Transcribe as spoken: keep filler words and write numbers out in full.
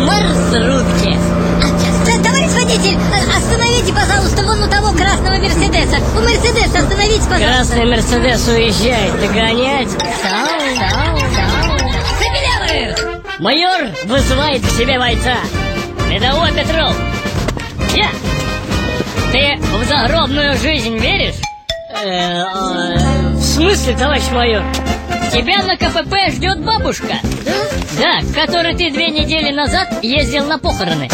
маршрутке. Товарищ водитель, остановите, пожалуйста, вон у того красного Мерседеса. У Мерседеса остановите, пожалуйста. Красный Мерседес уезжает, догонять. Забелявых! Майор вызывает к себе бойца. Рядовой Петров. Я. Ты в загробную жизнь веришь? Э, э, в смысле, товарищ майор? Тебя на КПП ждет бабушка. Да? Да, к которой ты две недели назад ездил на похороны.